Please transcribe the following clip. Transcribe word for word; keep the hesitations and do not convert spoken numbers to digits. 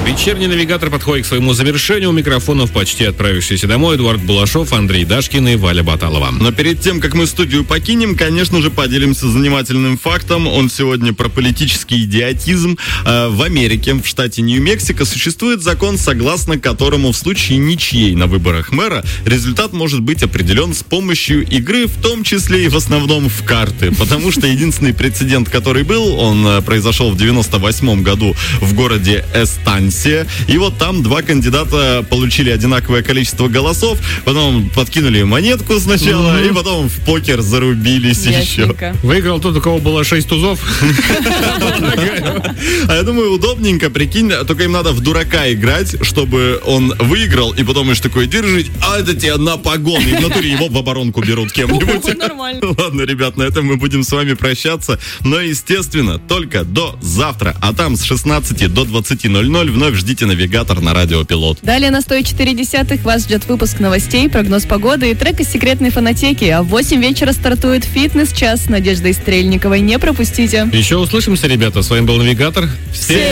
Вечерний навигатор подходит к своему завершению. У микрофонов почти отправившиеся домой Эдуард Булашов, Андрей Дашкин и Валя Баталова. Но перед тем, как мы студию покинем, конечно же, поделимся занимательным фактом. Он сегодня про политический идиотизм. В Америке, в штате Нью-Мексико, существует закон, согласно которому в случае ничьей на выборах мэра результат может быть определен с помощью игры, в том числе и в основном в карты. Потому что единственный прецедент, который был, он произошел в девяносто восьмом году в городе Эстанция. И вот там два кандидата получили одинаковое количество голосов, потом подкинули монетку сначала, mm-hmm. и потом в покер зарубились Ясненько. еще. Выиграл тот, у кого было шесть тузов. А я думаю, удобненько, прикинь, только им надо в дурака играть, чтобы он выиграл, и потом ишь такой держить, а это тебе на погон, и в натуре его в оборонку берут кем-нибудь. Нормально. Ладно, ребят, на этом мы будем с вами прощаться, но, естественно, только до завтра, а там с шестнадцати до двадцати ноль-ноль вновь ждите навигатор на Радио Пилот. Далее на сто четыре десятых вас ждет выпуск новостей, прогноз погоды и трек из секретной фонотеки. А в восемь вечера стартует фитнес-час с Надеждой Стрельниковой. Не пропустите. Еще услышимся, ребята. С вами был навигатор. Всем